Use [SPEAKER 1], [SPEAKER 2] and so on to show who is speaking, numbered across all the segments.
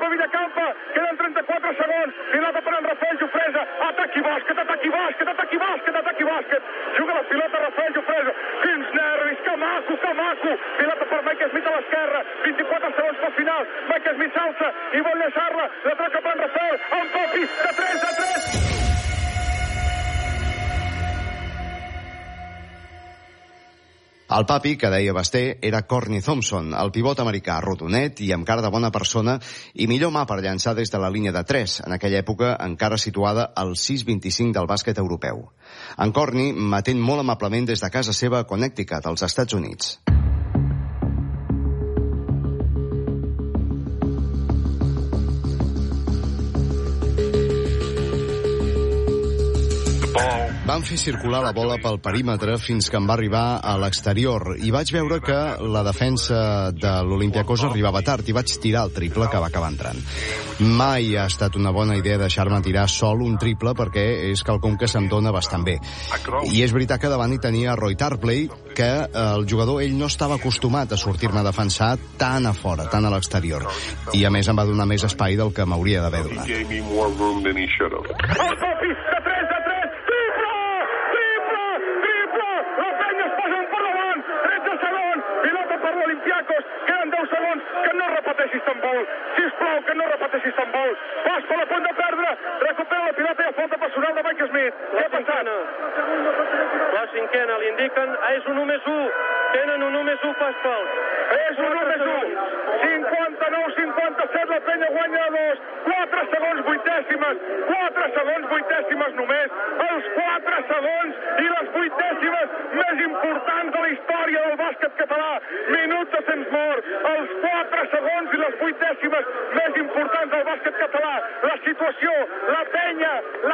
[SPEAKER 1] per Villacampa, queden 34 segons, pilota per en Rafael Jofresa, atac i bàsquet, atac i bàsquet, atac i bàsquet, atac i bàsquet, juga la pilota Rafael Jofresa, quins nervis, que maco, pilota per Mike Smith a l'esquerra, 24 segons pel final, Mike Smith s'alça i vol llançar-la, la troca per en Rafael, un Papi, de 3.
[SPEAKER 2] El Papi, que deia Basté, era Courtney Thompson, el pivot americà rodonet i amb cara de bona persona i millor mà per llançar des de la línia de 3, en aquella època encara situada al 6.25 del bàsquet europeu. En Courtney m'atén molt amablement des de casa seva a Connecticut, als Estats Units. Van fer circular la bola pel perímetre fins que em va arribar a l'exterior i vaig veure que la defensa de l'Olympiacos arribava tard i vaig tirar el triple que va acabar entrant. Mai ha estat una bona idea deixar-me tirar sol un triple perquè és quelcom que se'm dona bastant bé. I és veritat que davant hi tenia Roy Tarpley, que el jugador ell no estava acostumat a sortir-me a defensar tan a fora, tan a l'exterior. I a més em va donar més espai del que m'hauria d'haver donat.
[SPEAKER 1] Sisplau, que no repeteixi Istanbul. Paspal a punt de perdre. Recupera la pilota i a falta personal de Mike Smith. Què ha passat?
[SPEAKER 3] La cinquena, li indiquen, és un 1+1. Tenen un 1+1 Paspal.
[SPEAKER 1] És un 1+1. 59-57, la Penya guanya de 2. 4 segons 8 dècimes. 4 segons 8 dècimes només. Els 4 segons i les 8 dècimes més importants de la història del bàsquet català. Minuts de temps mort. Els 4 segons i les 8 dècimes més importants del bàsquet català. La situació, la Penya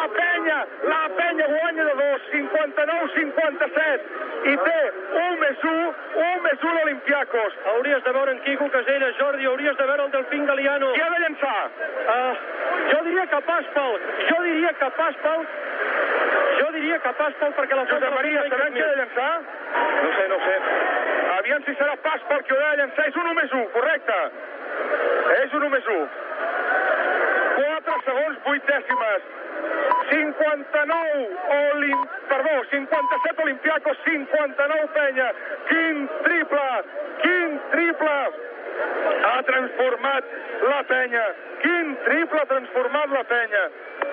[SPEAKER 1] guanya de 2, 59-57 i té 1+1 l'Olympiacos.
[SPEAKER 3] Hauries de veure en Quico Casella, Jordi, hauries de veure el Delfín Galiano.
[SPEAKER 1] Qui ha de llançar?
[SPEAKER 3] Jo diria que Paspal perquè la
[SPEAKER 1] Josep Maria, sabem qui ha de llançar? No sé. Aviam si serà Paspal qui ho ha de llançar. És un 1+1, correcte. És un 1+1. 4 segons 8 dècimes. 57 Olympiacos, 59 Penya. Quin triple ha transformat la Penya. Quin triple ha transformat la Penya.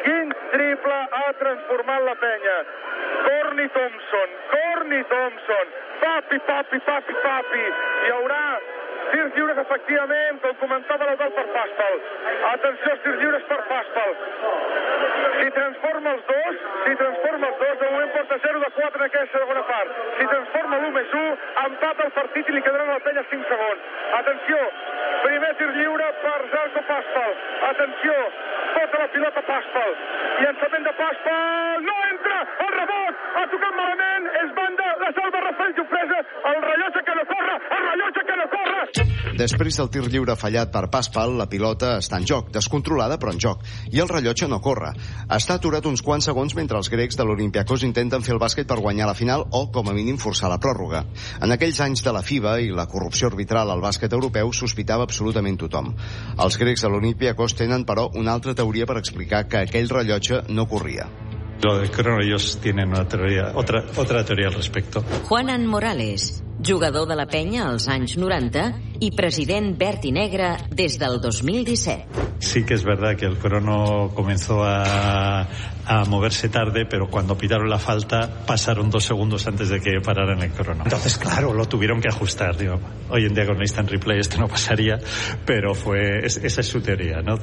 [SPEAKER 1] Courtney Thompson. Papi. Hi haurà tirs lliures, efectivament, com comentava l'Eudald per Paspal. Atenció, tirs lliures per Paspal. Si transforma els dos, de moment porta 0-4 en aquesta segona part. Si transforma l'1+1, empata el partit i li quedaran a la Penya 5 segons. Atenció, primer tir lliure per Željko Paspal. Atenció, pota la pilota Paspal. Llançament de Paspal, no entra, el rebot, ha tocat malament, és banda, la salva Rafael Jofresa, el rellotge que no corre.
[SPEAKER 2] Després del tir lliure fallat per Paspal, la pilota està en joc, descontrolada però en joc, i el rellotge no corre. Està aturat uns quants segons mentre els grecs de l'Olympiacos intenten fer el bàsquet per guanyar la final o, com a mínim, forçar la pròrroga. En aquells anys de la FIBA i la corrupció arbitral al bàsquet europeu sospitava absolutament tothom. Els grecs de l'Olympiacos tenen, però, una altra teoria per explicar que aquell rellotge no corria.
[SPEAKER 4] Lo del crono, ellos tienen otra teoría al respecto.
[SPEAKER 5] Juanan Morales, jugador de la Penya als anys 90 i president verd i negre des del 2017.
[SPEAKER 4] Sí que es verdad que el crono comenzó a moverse tarde, pero cuando pitaron la falta pasaron 2 segundos antes de que pararan el crono. Entonces, claro, lo tuvieron que ajustar. Digo, hoy en día con el instant replay esto no pasaría, pero esa es su teoría, ¿no?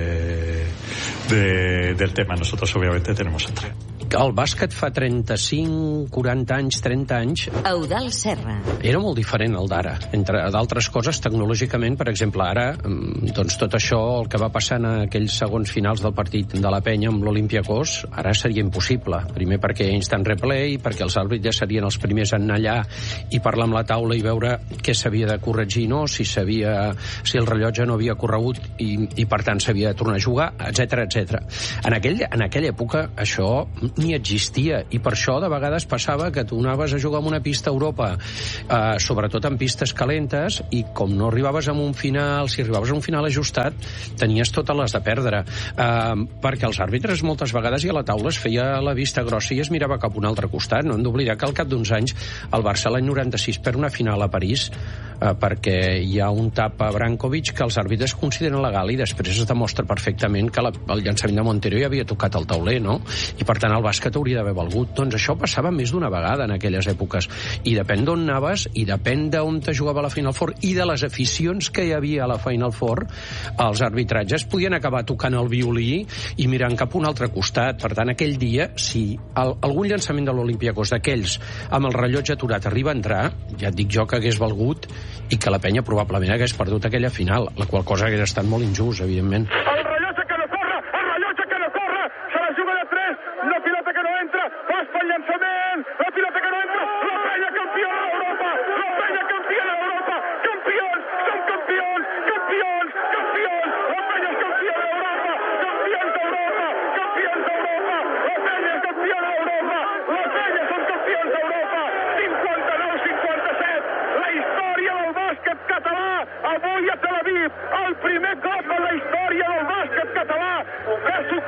[SPEAKER 4] del tema. Nosotros obviamente tenemos otra.
[SPEAKER 6] El bàsquet fa 35, 40 anys, 30 anys...
[SPEAKER 5] Eudald Serra.
[SPEAKER 6] Era molt diferent el d'ara. Entre d'altres coses, tecnològicament, per exemple, ara, doncs tot això, el que va passar en aquells segons finals del partit de la Penya amb l'Olympiacos, ara seria impossible. Primer perquè instant replay, perquè els àrbitres serien els primers a anar allà i parlar amb la taula i veure què s'havia de corregir, no? Si el rellotge no havia corregut i per tant s'havia de tornar a jugar, etc. En aquella època això ni existia, i per això de vegades passava que tu anaves a jugar en una pista a Europa, sobretot en pistes calentes, i com no arribaves a un final, si arribaves a un final ajustat, tenies totes les de perdre, perquè els àrbitres moltes vegades i a la taula es feia la vista grossa i es mirava cap a un altre costat. No hem d'oblidar que al cap d'uns anys el Barça l'any 96 perd una final a París perquè hi ha un tap a Brankovic que els àrbitres consideren legal, i després es demostra perfectament que el llançament de Montero ja havia tocat el tauler, no? I per tant el bàsquet hauria d'haver valgut. Doncs això passava més d'una vegada en aquelles èpoques, i depèn d'on anaves i depèn d'on te jugava la Final Four i de les aficions que hi havia a la Final Four, els arbitratges podien acabar tocant el violí i mirant cap a un altre costat. Per tant, aquell dia, si algun llançament de l'Olympiacos d'aquells amb el rellotge aturat arriba a entrar, ja et dic jo que hagués valgut i que la penya probablement hagués perdut aquella final, la qual cosa hagués estat molt injust, evidentment.
[SPEAKER 1] El rellotge que no corre, se la juga de 3, la pilota que no entra, pas pel llançament, la pilota que no entra, la penya campiona d'Europa, campions, som campions, la penya és campiona d'Europa, campions d'Europa, la penya és campiona d'Europa, la penya som campions d'Europa, 59-57, la història del bàsquet català, avui a Tel Aviv, el primer cop en la història del bàsquet català que